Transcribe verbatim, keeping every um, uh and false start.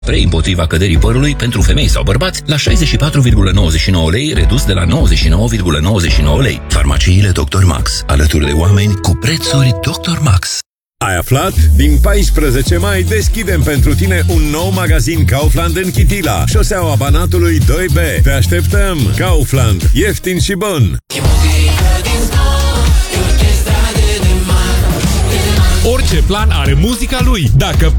Spray împotriva căderii părului pentru femei sau bărbați la șaizeci și patru virgulă nouăzeci și nouă lei, redus de la nouăzeci și nouă virgulă nouăzeci și nouă lei. Farmaciile doctor Max, alături de oameni cu prețuri doctor Max. Ai aflat? Din paisprezece mai deschidem pentru tine un nou magazin Kaufland în Chitila, șoseaua Banatului doi B. Te așteptăm! Kaufland. Ieftin și bun! Orice plan are muzica lui. Dacă